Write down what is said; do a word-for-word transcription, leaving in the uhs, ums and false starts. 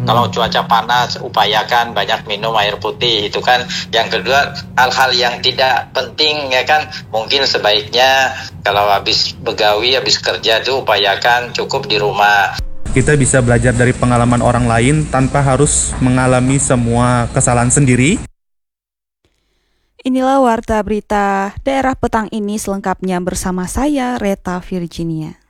Kalau cuaca panas, upayakan banyak minum air putih, itu kan. Yang kedua, hal-hal yang tidak penting ya kan, mungkin sebaiknya kalau habis begawi, habis kerja tuh upayakan cukup di rumah. Kita bisa belajar dari pengalaman orang lain tanpa harus mengalami semua kesalahan sendiri. Inilah Warta Berita Daerah petang ini selengkapnya bersama saya, Reta Virginia.